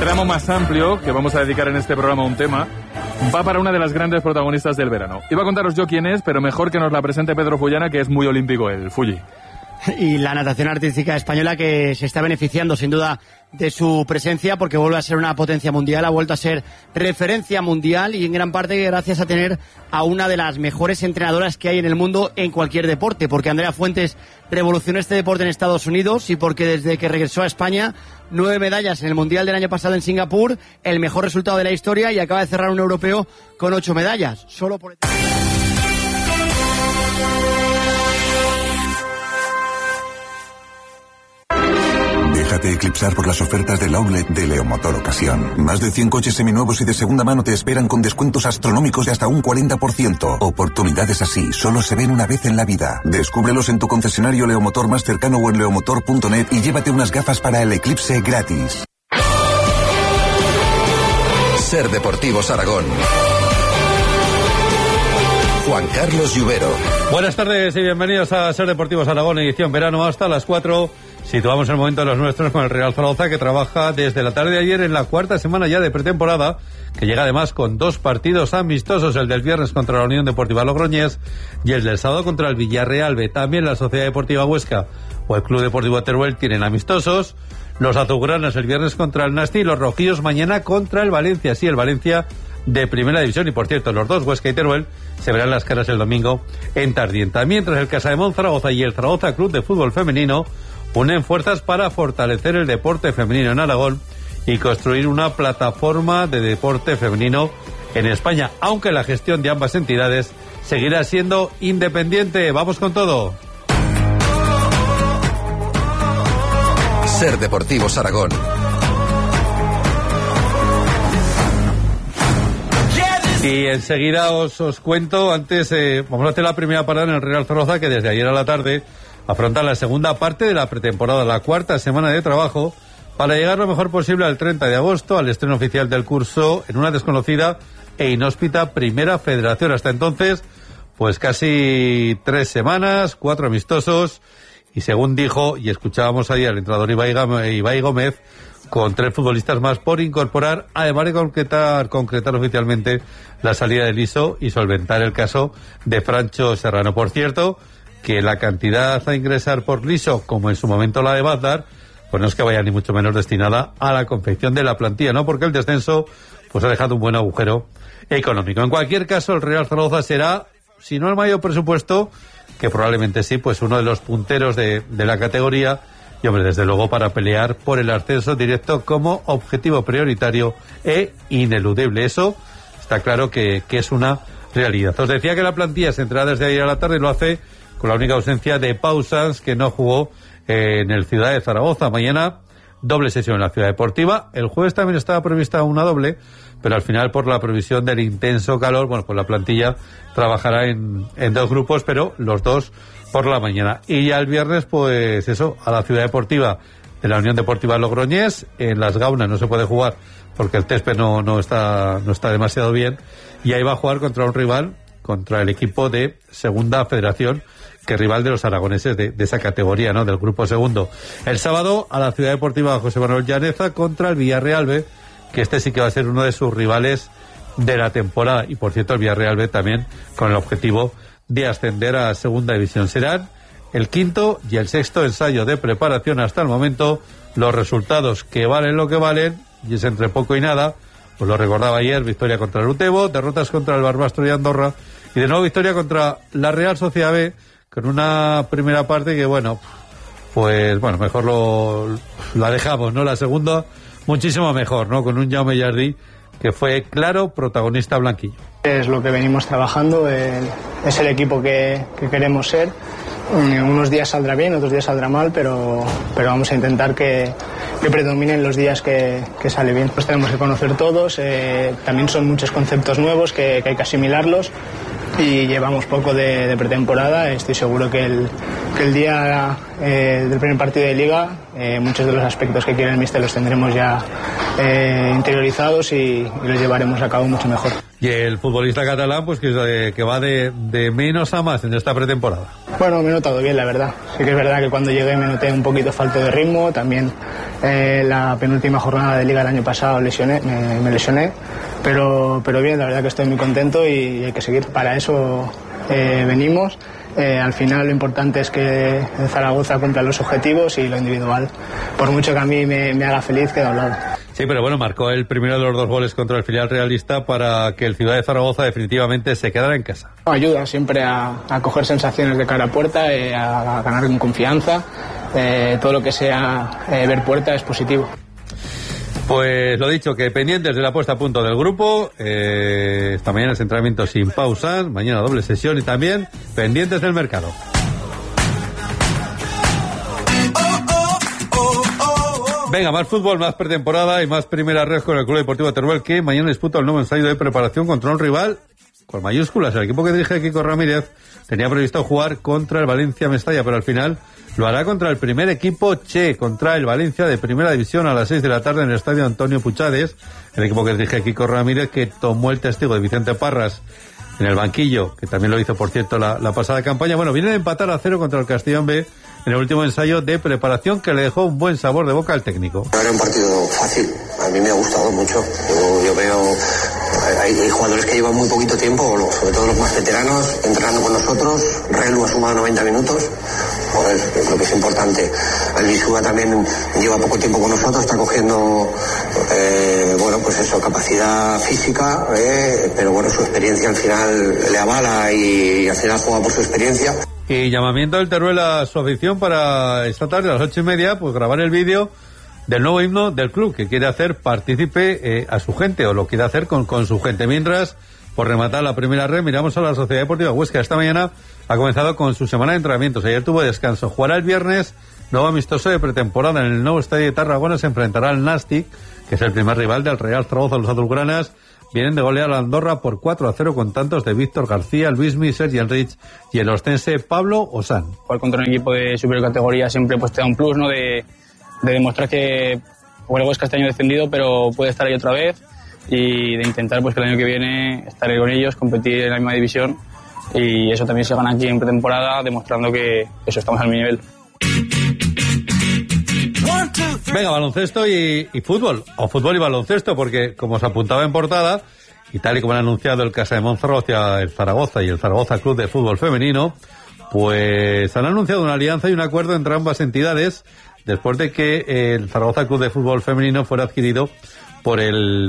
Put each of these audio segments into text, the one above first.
tramo más amplio, que vamos a dedicar en este programa a un tema, va para una de las grandes protagonistas del verano. Iba a contaros yo quién es, pero mejor que nos la presente Pedro Fullana, que es muy olímpico el Fulli. Y la natación artística española, que se está beneficiando sin duda de su presencia, porque vuelve a ser una potencia mundial, ha vuelto a ser referencia mundial, y en gran parte gracias a tener a una de las mejores entrenadoras que hay en el mundo en cualquier deporte, porque Andrea Fuentes revolucionó este deporte en Estados Unidos, y porque desde que regresó a España, 9 medallas en el Mundial del año pasado en Singapur, el mejor resultado de la historia, y acaba de cerrar un europeo con 8 medallas, solo por... Déjate eclipsar por las ofertas del outlet de Leomotor Ocasión. Más de 100 coches seminuevos y de segunda mano te esperan con descuentos astronómicos de hasta un 40%. Oportunidades así solo se ven una vez en la vida. Descúbrelos en tu concesionario Leomotor más cercano o en leomotor.net y llévate unas gafas para el eclipse gratis. Ser Deportivos Aragón. Juan Carlos Lluvero. Buenas tardes y bienvenidos a Ser Deportivos Aragón, edición verano hasta las 4. Situamos el momento de los nuestros con el Real Zaragoza, que trabaja desde la tarde de ayer en la cuarta semana ya de pretemporada, que llega además con 2 partidos amistosos, el del viernes contra la Unión Deportiva Logroñés y el del sábado contra el Villarreal B. También la Sociedad Deportiva Huesca o el Club Deportivo Teruel tienen amistosos. Los azulgranas el viernes contra el Nasti y los rojillos mañana contra el Valencia. Sí, el Valencia de Primera División, y por cierto, los dos, Huesca y Teruel, se verán las caras el domingo en Tardienta. Mientras el Casademón Zaragoza y el Zaragoza Club de Fútbol Femenino unen fuerzas para fortalecer el deporte femenino en Aragón y construir una plataforma de deporte femenino en España, aunque la gestión de ambas entidades seguirá siendo independiente. Vamos con todo. Ser Deportivos Aragón. Y enseguida os cuento, antes vamos a hacer la primera parada en el Real Zaragoza, que desde ayer a la tarde afronta la segunda parte de la pretemporada, la cuarta semana de trabajo, para llegar lo mejor posible al 30 de agosto, al estreno oficial del curso en una desconocida e inhóspita Primera Federación. Hasta entonces, pues casi 3 semanas, 4 amistosos, y según dijo, y escuchábamos ahí al entrenador Ibai Gómez, con 3 futbolistas más por incorporar, además de concretar oficialmente la salida de Liso y solventar el caso de Francho Serrano. Por cierto, que la cantidad a ingresar por Liso, como en su momento la de Bazdar, pues no es que vaya ni mucho menos destinada a la confección de la plantilla, ¿no? Porque el descenso pues ha dejado un buen agujero económico. En cualquier caso, el Real Zaragoza será, si no el mayor presupuesto, que probablemente sí, pues uno de los punteros de la categoría, y hombre, desde luego para pelear por el ascenso directo como objetivo prioritario e ineludible. Eso está claro que es una realidad. Os decía que la plantilla se entrará desde ayer a la tarde y lo hace con la única ausencia de Pau Sanz, que no jugó en el Ciudad de Zaragoza. Mañana doble sesión en la Ciudad Deportiva. El jueves también estaba prevista una doble, pero al final, por la previsión del intenso calor, bueno, pues la plantilla trabajará en 2 grupos, pero los 2 por la mañana. Y ya el viernes, pues eso, a la Ciudad Deportiva de la Unión Deportiva Logroñés. En Las Gaunas no se puede jugar porque el césped no está demasiado bien, y ahí va a jugar contra un rival, contra el equipo de Segunda Federación, que rival de los aragoneses de esa categoría, ¿no? Del grupo segundo. El sábado a la Ciudad Deportiva José Manuel Llaneza contra el Villarreal B, que este sí que va a ser uno de sus rivales de la temporada. Y por cierto, el Villarreal B también con el objetivo de ascender a Segunda División. Serán el 5º y el 6º ensayo de preparación hasta el momento. Los resultados que valen lo que valen, y es entre poco y nada. Pues lo recordaba ayer: victoria contra el Utebo, derrotas contra el Barbastro y Andorra, y de nuevo victoria contra la Real Sociedad B, con una primera parte que, bueno, pues bueno, mejor la dejamos, ¿no? La segunda, muchísimo mejor, ¿no? Con un Jaume Jardí que fue claro protagonista blanquillo. Es lo que venimos trabajando, es el equipo que queremos ser. Unos días saldrá bien, otros días saldrá mal, pero vamos a intentar que predominen los días que sale bien. Pues tenemos que conocer todos, también son muchos conceptos nuevos que hay que asimilarlos, y llevamos poco de pretemporada. Estoy seguro que el día del primer partido de Liga, muchos de los aspectos que quiere el míster los tendremos ya interiorizados y los llevaremos a cabo mucho mejor. Y el futbolista catalán, pues que va de menos a más en esta pretemporada. Bueno, me he notado bien, la verdad. Sí que es verdad que cuando llegué me noté un poquito falto de ritmo. También la penúltima jornada de Liga el año pasado me lesioné. Pero bien, la verdad que estoy muy contento y hay que seguir. Para eso venimos. Al final lo importante es que el Zaragoza cumpla los objetivos y lo individual, por mucho que a mí me haga feliz, queda a un lado. Sí, pero bueno, marcó el primero de los 2 goles contra el filial realista para que el Ciudad de Zaragoza definitivamente se quedara en casa. Ayuda siempre a coger sensaciones de cara a puerta, a ganar en confianza, todo lo que sea ver puerta es positivo. Pues lo dicho, que pendientes de la puesta a punto del grupo, esta mañana es entrenamiento sin pausas, mañana doble sesión y también pendientes del mercado. Venga, más fútbol, más pretemporada y más primera red con el Club Deportivo Teruel, que mañana disputa el nuevo ensayo de preparación contra un rival con mayúsculas. El equipo que dirige Kiko Ramírez tenía previsto jugar contra el Valencia Mestalla, pero al final lo hará contra el primer equipo contra el Valencia de Primera División a las 6 de la tarde en el estadio Antonio Puchades. El equipo que dirige Kiko Ramírez, que tomó el testigo de Vicente Parras en el banquillo, que también lo hizo, por cierto, la pasada campaña. Bueno, viene a empatar a 0 contra el Castellón B en el último ensayo de preparación, que le dejó un buen sabor de boca al técnico. Era un partido fácil, a mí me ha gustado mucho. Yo veo, hay jugadores que llevan muy poquito tiempo, sobre todo los más veteranos, entrenando con nosotros. Relu ha sumado 90 minutos, joder, creo que es importante. El Bisúa también lleva poco tiempo con nosotros, está cogiendo, bueno, pues eso, capacidad física, pero bueno, su experiencia al final le avala y al final juega por su experiencia. Y llamamiento del Teruel a su afición para esta tarde a las 8:30, pues grabar el vídeo del nuevo himno del club, que quiere hacer partícipe a su gente, o lo quiere hacer con su gente. Mientras, por rematar la primera red, miramos a la Sociedad Deportiva Huesca. Esta mañana ha comenzado con su semana de entrenamientos. Ayer tuvo descanso. Jugará el viernes, nuevo amistoso de pretemporada en el nuevo estadio de Tarragona. Se enfrentará al Nastic, que es el primer rival del Real Zaragoza. Los azulgranas vienen de golear a Andorra por 4-0 con tantos de Víctor García, Luismi, Sergi Enrich y el ostense Pablo Osán. Jugar contra un equipo de superior categoría siempre pues te da un plus, ¿no? De demostrar que el Huesca este año defendido, pero puede estar ahí otra vez, y de intentar pues que el año que viene estar con ellos, competir en la misma división, y eso también se gana aquí en pretemporada, demostrando que eso, estamos al mismo nivel. Venga, baloncesto y fútbol, o fútbol y baloncesto, porque como se apuntaba en portada, y tal y como han anunciado el Casa de Monzaragoza, el Zaragoza y el Zaragoza Club de Fútbol Femenino, pues han anunciado una alianza y un acuerdo entre ambas entidades después de que el Zaragoza Club de Fútbol Femenino fuera adquirido por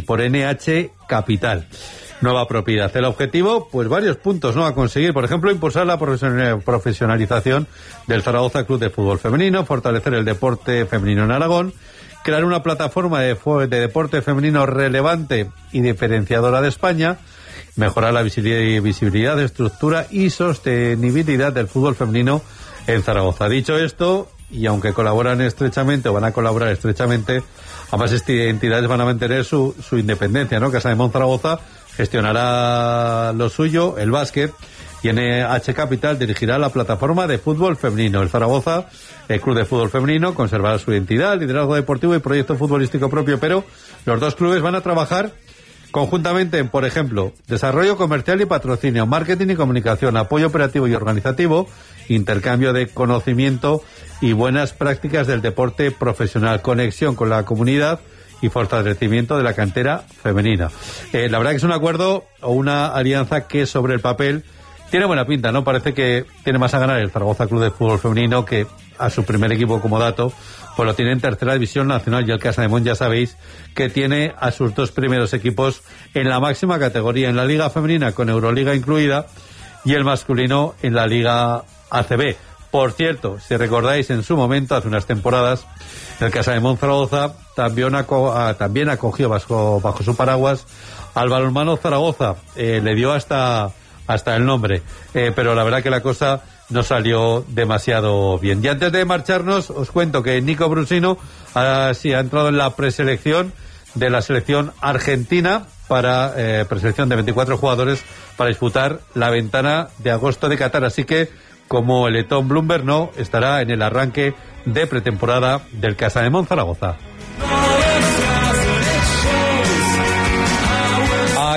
NH Capital. Nueva propiedad. El objetivo, pues varios puntos, ¿no?, a conseguir. Por ejemplo, impulsar la profesionalización del Zaragoza Club de Fútbol Femenino, fortalecer el deporte femenino en Aragón, crear una plataforma de deporte femenino relevante y diferenciadora de España, mejorar la visibilidad, estructura y sostenibilidad del fútbol femenino en Zaragoza. Dicho esto, y aunque colaboran estrechamente o van a colaborar estrechamente, ambas entidades van a mantener su independencia, ¿no? Casa de Monzaragoza gestionará lo suyo, el básquet, y NH Capital dirigirá la plataforma de fútbol femenino. El Zaragoza, el Club de Fútbol Femenino, conservará su identidad, liderazgo deportivo y proyecto futbolístico propio, pero los dos clubes van a trabajar conjuntamente en, por ejemplo, desarrollo comercial y patrocinio, marketing y comunicación, apoyo operativo y organizativo, intercambio de conocimiento y buenas prácticas del deporte profesional, conexión con la comunidad y fortalecimiento de la cantera femenina. La verdad que es un acuerdo o una alianza que sobre el papel tiene buena pinta, ¿no? Parece que tiene más a ganar el Zaragoza Club de Fútbol Femenino, que a su primer equipo, como dato, pues lo tiene en tercera división nacional, y el Casa de Mon, ya sabéis, que tiene a sus dos primeros equipos en la máxima categoría, en la Liga Femenina con Euroliga incluida, y el masculino en la Liga ACB. Por cierto, si recordáis, en su momento, hace unas temporadas, el Casa de Monzaragoza también acogió bajo su paraguas al balonmano Zaragoza. Le dio hasta el nombre, pero la verdad que la cosa no salió demasiado bien. Y antes de marcharnos, os cuento que Nico Brusino ha entrado en la preselección de la selección argentina para preselección de 24 jugadores para disputar la ventana de agosto de Qatar. Así que, como el letón Bloomberg, no estará en el arranque de pretemporada del Casa de Monzaragoza.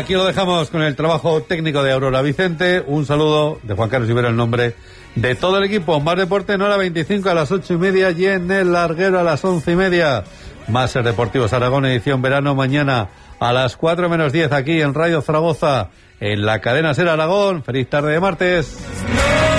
aquí lo dejamos con el trabajo técnico de Aurora Vicente. Un saludo de Juan Carlos Rivero en nombre de todo el equipo. Más deporte en hora 25 a las 8:30 y en el larguero a las 11:30. Más Ser Deportivos Aragón, edición verano, mañana a las 4 menos 10 aquí en Radio Zaragoza, en la cadena Ser Aragón. Feliz tarde de martes.